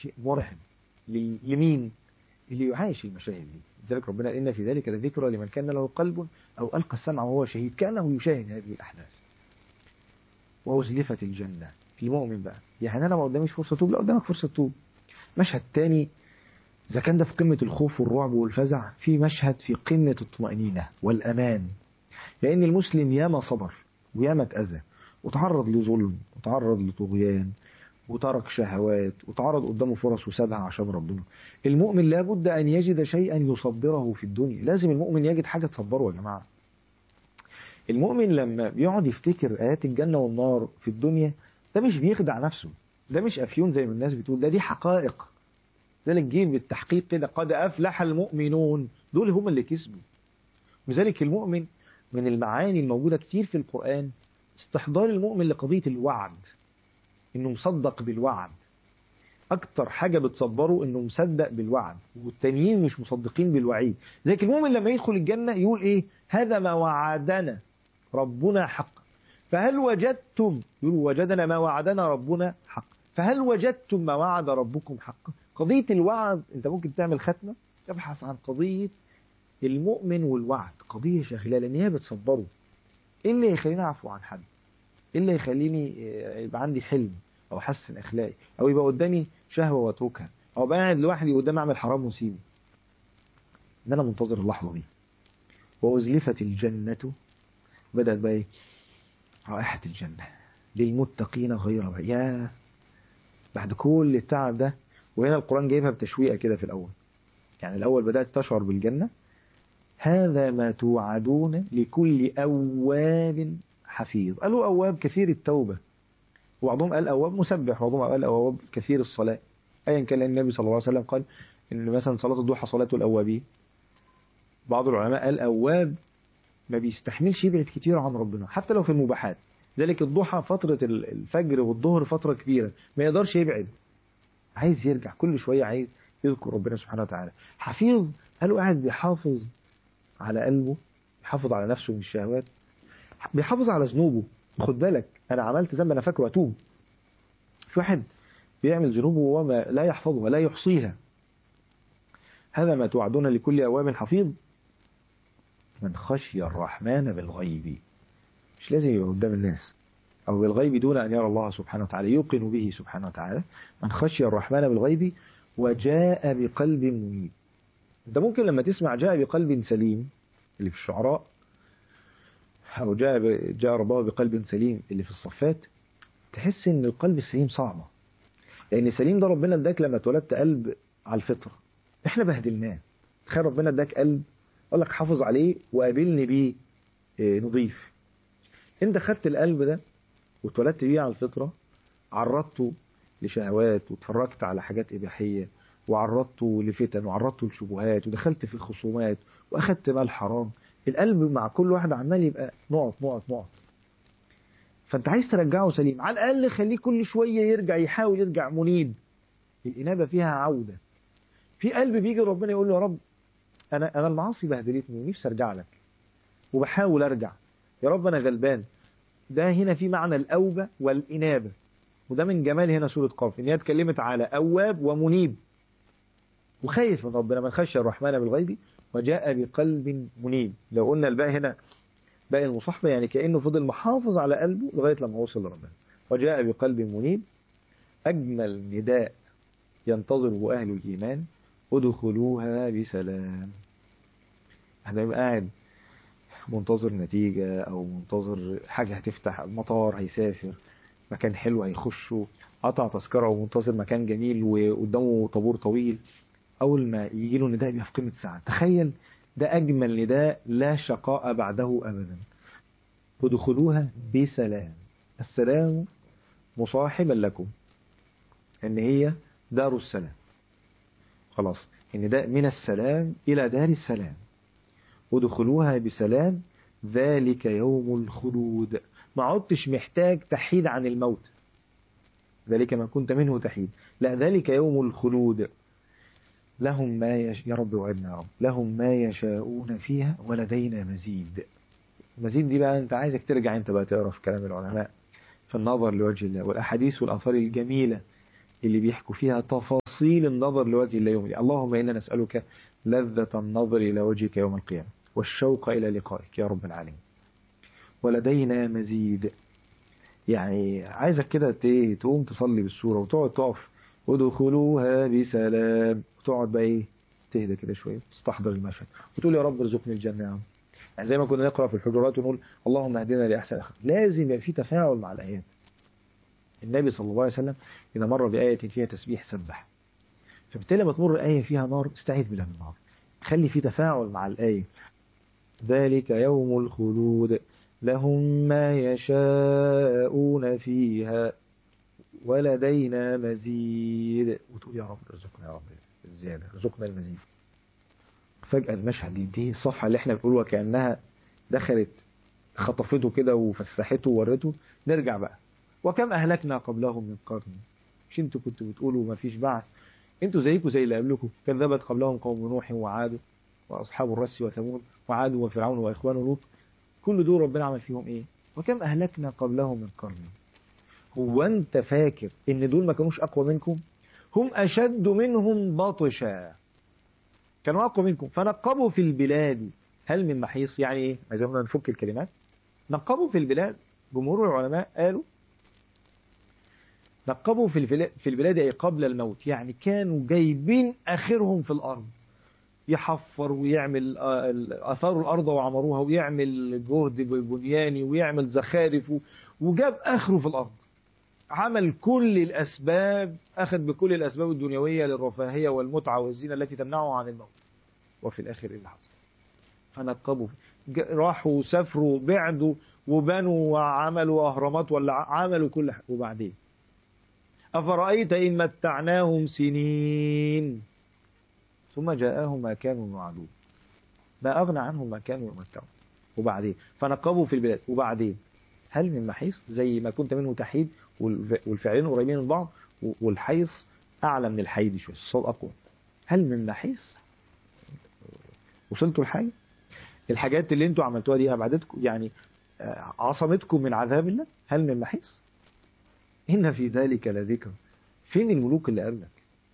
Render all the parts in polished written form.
شيء مرعب لمين؟ اللي يعايش المشاهد دي. لذلك ربنا قال إن في ذلك لذكرى لمن كان له قلب أو ألقى السمع وهو شهيد، كأنه يشاهد هذه الأحداث. وأزلفت الجنة في المؤمن بقى، يعني أنا ما قداميش فرصة توب، لا قدامك فرصة توب. مشهد تاني، إذا كان ده في قمة الخوف والرعب والفزع، في مشهد في قمة الطمأنينة والأمان. لأن المسلم ياما صبر وياما اتأذى وتعرض لظلم وتعرض لطغيان وترك شهوات وتعرض قدامه فرص وسابها عشان ربنا. المؤمن لابد أن يجد شيئا يصبره في الدنيا، لازم المؤمن يجد حاجة تصبره يا جماعة. المؤمن لما بيقعد يفتكر آيات الجنة والنار في الدنيا، ده مش بيخدع نفسه، ده مش أفيون زي ما الناس بتقول، دي حقائق. ذلك جه بالتحقيق كده، قد أفلح المؤمنون، دول هم اللي كسبوا. لذلك المؤمن من المعاني الموجودة كتير في القرآن استحضار المؤمن لقضية الوعد، إنه مصدق بالوعد. أكتر حاجة بتصبره إنه مصدق بالوعد، والتانيين مش مصدقين بالوعيد. ذلك المؤمن لما يدخل الجنة يقول إيه؟ هذا ما وعدنا ربنا حقا فهل وجدتم، يقول وجدنا ما وعدنا ربنا حقا فهل وجدتم ما وعد ربكم حقا. قضية الوعد، أنت ممكن تعمل ختمة تبحث عن قضية المؤمن والوعد، قضية شاغلة لأن هي بتصبره. إيه اللي يخليني أعفو عن حد؟ إيه اللي يخليني يبقى عندي حلم أو أحسن أخلاقي، أو يبقى قدامي شهوة وأتركها، أو أبقى قاعد لوحدي قدامي أعمل حرام وسيبه؟ إن أنا منتظر اللحظة دي. وأزلفت الجنة، بدأت بقى إيه؟ رائحة الجنة للمتقين غير بعيد. يا بعد كل التعب ده، وهنا القرآن جايبها بتشويقة كده في الأول. يعني الأول بدأت تشعر بالجنة، هذا ما توعدون لكل أواب حفيظ. قالوا أواب كثير التوبة، وبعضهم قال أواب مسبح، وبعضهم قال أواب كثير الصلاة. أيا كان، النبي صلى الله عليه وسلم قال إن مثلا صلاة الضحى صلاة الأوابين. بعض العلماء قال أواب ما بيستحملش يبعد كتير عن ربنا حتى لو في المباحات. ذلك الضحى فترة الفجر والظهر فترة كبيرة ما يقدرش يبعد، عايز يرجع كل شوية، عايز يذكر ربنا سبحانه وتعالى. حفيظ قالوا قاعد بيحافظ على قلبه، بيحافظ على نفسه من الشهوات، بيحافظ على ذنوبه. خد بالك، انا عملت ذنب انا فاكره اتوب. في واحد بيعمل ذنوبه وهو لا يحفظها ولا يحصيها. هذا ما توعدون لكل أواب حفيظ من خشي الرحمن بالغيب. مش لازم يبقى قدام الناس، أو بالغيب دون أن يرى الله سبحانه وتعالى، يوقن به سبحانه وتعالى. من خشي الرحمن بالغيب وجاء بقلب منيب. انت ممكن لما تسمع جاء بقلب سليم اللي في الشعراء، أو جاء رباه بقلب سليم اللي في الصفات، تحس ان القلب السليم صعبة. لأن سليم ده ربنا اداك لما اتولدت قلب على الفطرة، احنا بهدلناه. تخيل ربنا اداك قلب قال لك حافظ عليه وقابلني بيه نضيف. انت خدت القلب ده واتولدت بيه على الفطرة، عرضته لشهوات واتفرجت على حاجات إباحية، وعرضته لفتن، وعرضته لشبهات، ودخلت في الخصومات، واخدت مال حرام. القلب مع كل واحد عمال يبقى نقط نقط نقط. فانت عايز ترجعه سليم، على الأقل خليه كل شوية يرجع، يحاول يرجع منيب. الإنابة فيها عودة. في قلب بيجي ربنا يقول له يا رب أنا المعاصي بهدلتني ونفسي أرجع لك وبحاول أرجع، يا رب أنا غلبان. ده هنا في معنى الأوبة والإنابة، وده من جمال هنا سورة قاف إن هي اتكلمت على أواب ومنيب وخايف من ربنا. من خشي الرحمن بالغيب وجاء بقلب منيب. لو قلنا الباء هنا باقي المصاحبة، يعني كأنه فضل محافظ على قلبه لغاية لما وصل لربنا. وجاء بقلب منيب. أجمل نداء ينتظره أهل الإيمان ادخلوها بسلام. احنا يبقى قاعد منتظر نتيجة أو منتظر حاجة هتفتح، المطار هيسافر، مكان حلو هيخشه، قطع تذكرة ومنتظر مكان جميل وقدامه طابور طويل، أول ما يجي له نداء بيبقى في قمة ساعة. تخيل، ده أجمل نداء لا شقاء بعده أبدا. ادخلوها بسلام. السلام مصاحبا لكم، ان هي دار السلام. خلاص، النداء من السلام إلى دار السلام. ادخلوها بسلام ذلك يوم الخلود. ما عدتش محتاج تحيد عن الموت، ذلك ما كنت منه تحيد، لا، ذلك يوم الخلود. لهم ما يا رب وعدنا يا رب، لهم ما يشاءون فيها ولدينا مزيد. مزيد دي بقى انت عايزك ترجع انت بقى تقرا في كلام العلماء في النظر لوجه الله والأحاديث والآثار الجميلة اللي بيحكوا فيها تفاصيل النظر لوجه الله يوم القيامة. اللهم إنا نسألك لذة النظر إلى وجهك يوم القيامة والشوق إلى لقائك يا رب العالمين. ولدينا مزيد. يعني عايزك كده تقوم تصلي بالسورة وتقعد تقف ودخلوها بسلام، وتقعد بقى ايه تهدى كده شوية تستحضر المشهد وتقول يا رب ارزقني الجنة يا عم. يعني زي ما كنا نقرأ في الحجرات ونقول اللهم اهدنا لأحسن الأخلاق. لازم يبقى في تفاعل مع الآيات. النبي صلى الله عليه وسلم إذا مر بآية فيها تسبيح سبح. فبالتالي لما تمر آية فيها نار استعيذ بالله من النار، خلي في تفاعل مع الآية. ذلك يوم الخلود لهم ما يشاءون فيها ولدينا مزيد، وتقول يا رب ارزقنا يا رب الزيادة، ارزقنا المزيد. فجأة المشهد دي الصفحة اللي احنا بنقول وكأنها دخلت خطفته كده وفسحته وورته. نرجع بقى، وكم أهلكنا قبلهم من قرن. مش انتوا كنتوا بتقولوا ما فيش بعث؟ انتوا زيكم زي اللي قبلكم، كذبت قبلهم قوم نوح وعاد وأصحاب الرس وثمود وعاد وفرعون وإخوان لوط. كل دول ربنا عمل فيهم ايه؟ وكم أهلكنا قبلهم من قرن. هو انت فاكر ان دول ما كانوش اقوى منكم؟ هم اشد منهم بطشا، كانوا اقوى منكم. فنقبوا في البلاد هل من محيص. يعني ايه؟ عايزين نفك الكلمات. نقبوا في البلاد، جمهور العلماء قالوا نقبوا في البلاد اي قبل الموت، يعني كانوا جايبين اخرهم في الارض، يحفر ويعمل اثاروا الارض وعمروها ويعمل جهد بنياني ويعمل زخارف وجاب اخره في الارض. عمل كل الأسباب، أخذ بكل الأسباب الدنيوية للرفاهية والمتعة والزينة التي تمنعه عن الموت. وفي الآخر إيه اللي حصل؟ فنقبوا، راحوا وسافروا بعدوا وبنوا وعملوا أهرامات ولا عملوا كل حاجة. وبعدين أفرأيت إن متعناهم سنين ثم جاءهم ما كانوا يوعدون ما أغنى عنهم ما كانوا يمتعون. وبعدين فنقبوا في البلاد. وبعدين هل من محيص، زي ما كنت منه تحيد والفعلين قريبين من بعض والحيص أعلى من الحيد شوية، الصوت أقوى. هل من محيص؟ وصلتوا الحي؟ الحاجات اللي انتوا عملتوها دي أبعدتكم، يعني عصمتكم من عذاب الله. هل من محيص؟ إن في ذلك لذكر. فين الملوك اللي قبلك؟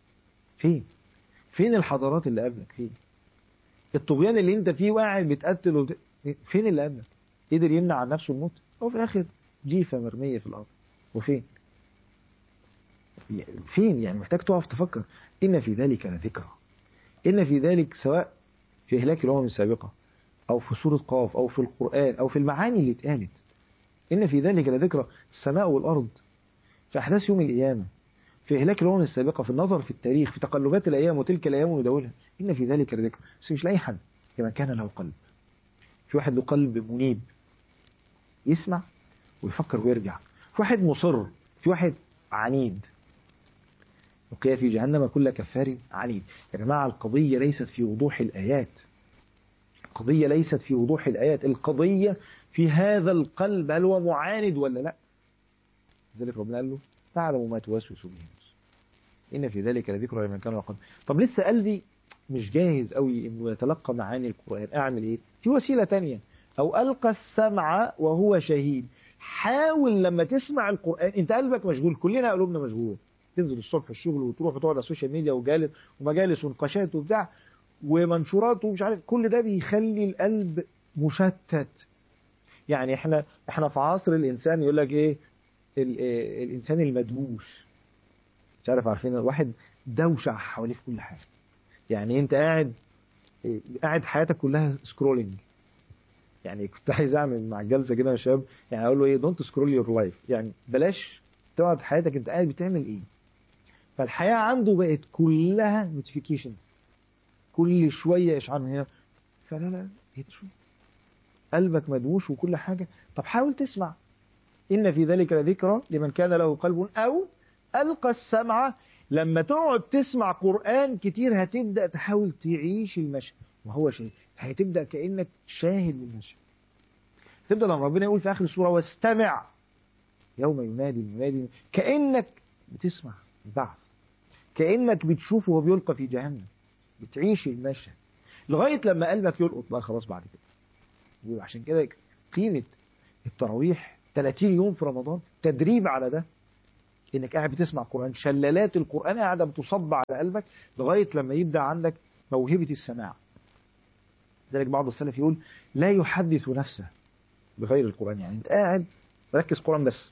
فين الحضارات اللي قبلك؟ فين الطغيان اللي انت فيه وقاعد بتقتل فين اللي قبلك قدر يمنع عن نفسه الموت؟ هو في الآخر جيفة مرمية في الأرض. وفين يعني محتاج تقف تفكر. إن في ذلك لذكرى. إن في ذلك سواء في إهلاك الأمم السابقة أو في سورة قاف أو في القرآن أو في المعاني اللي اتقالت. إن في ذلك لذكرى. السماء والأرض، في أحداث يوم القيامة، في إهلاك الأمم السابقة، في النظر في التاريخ، في تقلبات الأيام وتلك الأيام نداولها. إن في ذلك لذكرى. بس مش لأي حد، لمن كان له قلب. في واحد له قلب منيب يسمع ويفكر ويرجع. في واحد مصر. في واحد عنيد. وقيل في جهنم كل كفار عنيد. يا جماعة القضية ليست في وضوح الآيات. القضية ليست في وضوح الآيات. القضية في هذا القلب، هل هو معاند ولا لا؟ لذلك ربنا قال له تعلم ما توسوس به نفسه. إن في ذلك لذكرى لمن كان له قلب. طب لسه قلبي مش جاهز قوي إنه يتلقى معاني القرآن. أعمل إيه؟ في وسيلة تانية. أو ألقى السمع وهو شهيد. حاول لما تسمع القرآن، أنت قلبك مشغول، كلنا قلوبنا مشغول. تنزل الصبح الشغل وتروح وتقعد على السوشيال ميديا ومجالس ونقاشات وبتاع ومنشورات ومش عارف، كل ده بيخلي القلب مشتت. يعني احنا في عصر الانسان يقول لك ايه، الانسان المدهوش. مش عارفين الواحد دوشه حواليه في كل حاجه. يعني انت قاعد حياتك كلها سكرولينج. يعني كنت عايز اعمل مع الجلسه كده يا شباب، يعني اقول له ايه، دونت سكرول يور لايف. يعني بلاش تقعد حياتك انت قاعد بتعمل ايه. فالحياه عنده بقت كلها نوتيفيكيشنز، كل شويه اشعار من هنا. فلا ايه شويه، قلبك مدوش وكل حاجه. طب حاول تسمع. ان في ذلك لذكرى لمن كان له قلب او القى السمع. لما تقعد تسمع قران كتير هتبدا تحاول تعيش المشهد وهو شاهد. هتبدا كانك شاهد للمشهد. تبدا لما ربنا يقول في اخر السوره واستمع يوم ينادي المنادي، كانك بتسمع البعث، كانك بتشوفه وهو بيلقى في جهنم، بتعيش المشهد لغايه لما قلبك يلقط بقى خلاص بعد كده. وعشان كده قيمه التراويح 30 يوم في رمضان تدريب على ده. انك قاعد بتسمع قرآن، شلالات القرآن قاعدة بتصب على قلبك لغاية لما يبدأ عندك موهبة السماع. لذلك بعض السلف يقول لا يحدث نفسه بغير القرآن، يعني انت قاعد ركز قرآن بس.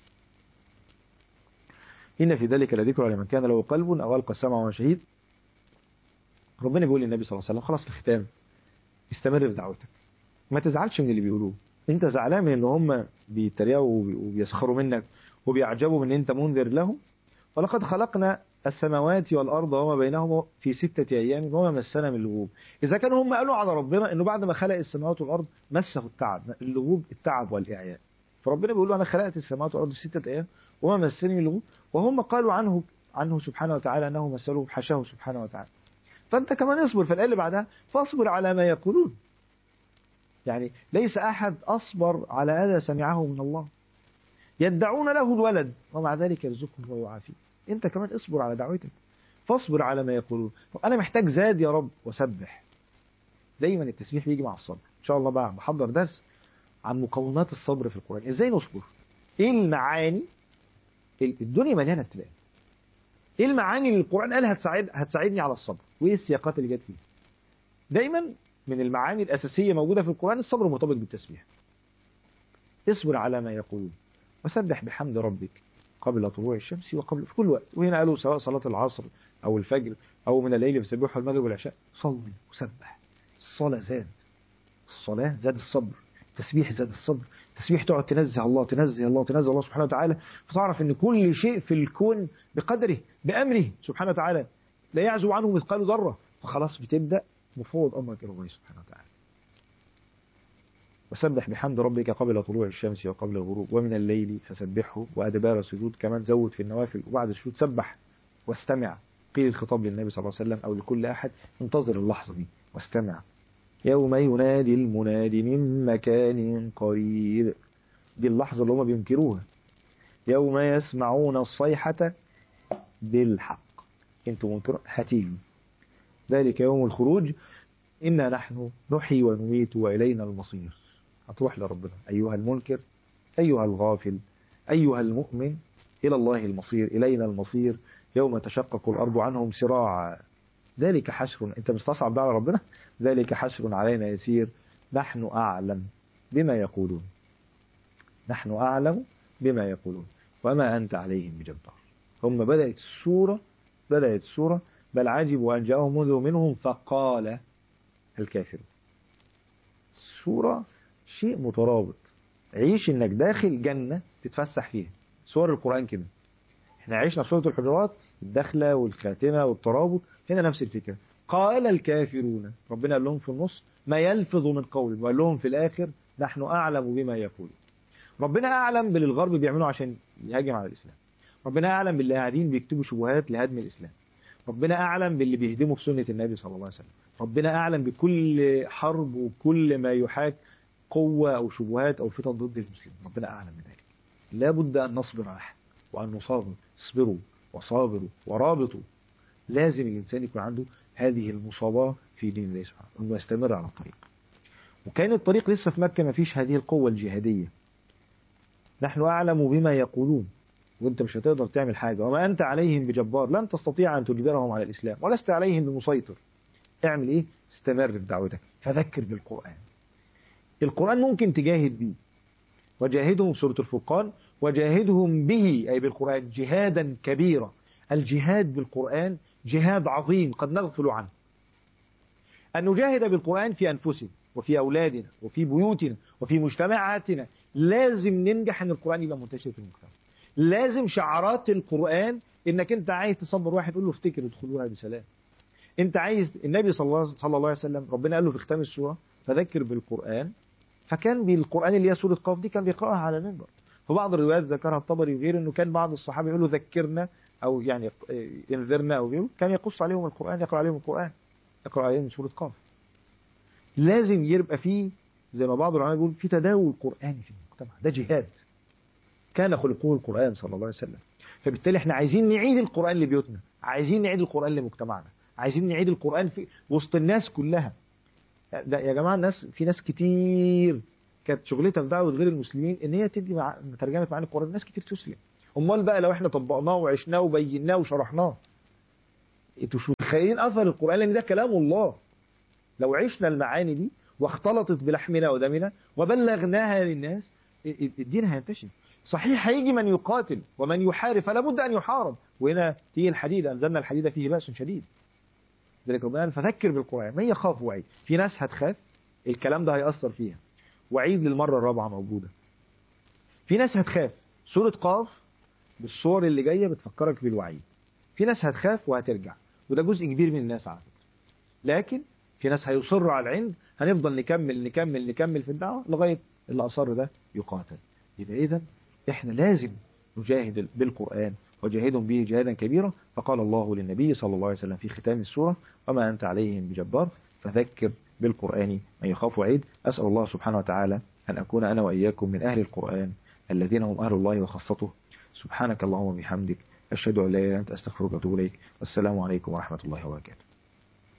إن في ذلك لذكرى لمن كان له قلب أو ألقى السمع وهو شهيد. ربنا بيقول للنبي صلى الله عليه وسلم خلاص الختام، استمر في دعوتك، ما تزعلش من اللي بيقولوه. انت زعلان من ان هم بيتريقوا وبيسخروا منك وبيعجبوا من ان انت منذر لهم؟ ولقد خلقنا السماوات والأرض وما بينهما في 6 أيام وما مسنا من لغوب. إذا كانوا هم قالوا على ربنا إنه بعد ما خلق السماوات والأرض مسه التعب، اللغوب التعب والإعياء، فربنا بيقول له أنا خلقت السماوات والأرض في 6 أيام وما مسني من لغوب، وهم قالوا عنه سبحانه وتعالى أنه مسله، حشاه سبحانه وتعالى. فأنت كمان اصبر. في الآية اللي بعدها فاصبر على ما يقولون، يعني ليس أحد أصبر على أذى سمعه من الله. يدعون له الولد ومع ذلك يرزقهم ويعافيه. انت كمان اصبر على دعوتك، فاصبر على ما يقولون. انا محتاج زاد يا رب وسبح. دايما التسبيح بيجي مع الصبر. ان شاء الله بقى بحضر درس عن مقومات الصبر في القرآن، ازاي نصبر، ايه المعاني. الدنيا مليانه ابتلاء، ايه المعاني اللي القرآن قال هتساعدني على الصبر، وايه السياقات اللي جت فيه. دايما من المعاني الاساسيه موجوده في القرآن الصبر مرتبط بالتسبيح. اصبر على ما يقولون وسبح بحمد ربك قبل طلوع الشمس وقبل، في كل وقت. وهنا قالوا سواء صلاة العصر أو الفجر أو من الليل فسبحوا المغرب والعشاء، صلي وسبح. الصلاة زاد الصبر، التسبيح زاد الصبر. التسبيح تقعد تنزه الله سبحانه وتعالى، فتعرف ان كل شيء في الكون بقدره بأمره سبحانه وتعالى، لا يعزو عنه مثقال ذرة، فخلاص بتبدأ مفوض أمرك إلى الله سبحانه وتعالى. وسبح بحمد ربك قبل طلوع الشمس وقبل الغروب ومن الليل فسبحه وأدبار السجود. كمان زود في النوافل وبعد السجود سبح واستمع. قيل الخطاب للنبي صلى الله عليه وسلم أو لكل أحد، انتظر اللحظة دي واستمع. يوم ينادي المنادي من مكان قريب، دي اللحظة اللي هم بينكروها. يوم يسمعون الصيحة بالحق، انتم منكرون هتيجوا، ذلك يوم الخروج إنا نحن نحيي ونميت وإلينا المصير. هتروح لربنا أيها المنكر، أيها الغافل، أيها المؤمن، إلى الله المصير، إلينا المصير. يوم تشقق الأرض عنهم سراعا ذلك حشر، أنت مستصعب ده على ربنا، ذلك حشر علينا يسير. نحن أعلم بما يقولون، نحن أعلم بما يقولون وما أنت عليهم بجبار. هم بدأت السورة بل عجبوا أن جاءهم منذر منهم فقال الكافرون. السورة شيء مترابط، عيش انك داخل جنة تتفسح فيها. سور القرآن كده، احنا عيشنا في سورة الحجرات الدخلة والخاتمة والترابط، هنا نفس الفكرة. قال الكافرون، ربنا قال لهم في النص ما يلفظ من قول، وقال لهم في الآخر نحن أعلم بما يقول. ربنا أعلم باللي الغرب بيعملوا عشان يهاجم على الإسلام، ربنا أعلم باللي قاعدين بيكتبوا شبهات لهدم الإسلام، ربنا أعلم باللي بيهدموا في سنة النبي صلى الله عليه وسلم، ربنا أعلم بكل حرب وكل ما يحاك قوة أو شبهات أو فتن ضد المسلمين، ربنا أعلم من ذلك. لا بد أن نصبر عليه وأن نصابر. اصبروا وصابروا ورابطوا. لازم الإنسان يكون عنده هذه المصابرة في دين الله سبحانه، أنه يستمر على الطريق. وكان الطريق لسه في مكة ما فيش هذه القوة الجهادية. نحن أعلم بما يقولون، وانت مش هتقدر تعمل حاجة. وما أنت عليهم بجبار، لن تستطيع أن تجبرهم على الإسلام ولست عليهم بمسيطر. اعمل إيه؟ استمر في دعوتك، فذكر بالقرآن. القرآن ممكن تجاهد به، وجاهدهم سورة الفرقان، وجاهدهم به أي بالقرآن جهادا كبيرا. الجهاد بالقرآن جهاد عظيم قد نغفل عنه. أن نجاهد بالقرآن في أنفسنا وفي أولادنا وفي بيوتنا وفي مجتمعاتنا. لازم ننجح أن القرآن يبقى منتشر في المجتمع. لازم شعارات القرآن، إنك أنت عايز تصبر واحد تقول له افتكر ادخلوها بسلام. أنت عايز، النبي صلى الله عليه وسلم ربنا قال له في ختام السورة فذكر بالقرآن، فكان بالقرآن اللي هي سورة قاف دي كان بيقرأها على المنبر. في بعض الروايات ذكرها الطبري وغيره انه كان بعض الصحابه يقولوا ذكرنا او يعني انذرنا او غيره، كان يقص عليهم القرآن، يقرأ عليهم القرآن، يقرأ عليهم سورة قاف. لازم يبقى فيه زي ما بعض العلماء بيقول في تداول قرآني في المجتمع، ده جهاد. كان خلقه القرآن صلى الله عليه وسلم. فبالتالي احنا عايزين نعيد القرآن لبيوتنا، عايزين نعيد القرآن لمجتمعنا، عايزين نعيد القرآن في وسط الناس كلها. ده يا جماعة الناس، في ناس كتير كانت شغلتها في دعوة غير المسلمين ان هي تدي ترجمة معاني القرآن، ناس كتير تسلم امال بقى لو احنا طبقناه وعشناه وبيناه وشرحناه، انتوا مش متخيلين اثر القرآن، لان ده كلام الله. لو عشنا المعاني دي واختلطت بلحمنا ودمنا وبلغناها للناس، الدين هينتشر. صحيح هيجي من يقاتل ومن يحارب، فلا بد ان يحارب. وهنا تيجي الحديد، انزلنا الحديد فيه باس شديد. ذلك ربنا قال فذكر بالقرآن من يخاف وعيد. في ناس هتخاف، الكلام ده هيأثر فيها، وعيد للمرة الرابعة موجودة. في ناس هتخاف، سورة قاف بالصور اللي جاية بتفكرك بالوعيد. في ناس هتخاف وهترجع، وده جزء كبير من الناس على فكرة. لكن في ناس هيصروا على العند، هنفضل نكمل نكمل نكمل في الدعوة لغاية اللي أصر ده يقاتل. يبقى إذن إحنا لازم نجاهد بالقرآن، وجاهدهم به جهادا كبيرا. فقال الله للنبي صلى الله عليه وسلم في ختام السورة وما أنت عليهم بجبار فذكر بالقرآن من يخاف وعيد. أسأل الله سبحانه وتعالى أن أكون أنا وإياكم من أهل القرآن الذين هم أهل الله وخاصته. سبحانك اللهم وبحمدك، أشهد أن لا إله إلا أنت، أستغفرك وأتوب إليك. والسلام عليكم ورحمة الله وبركاته.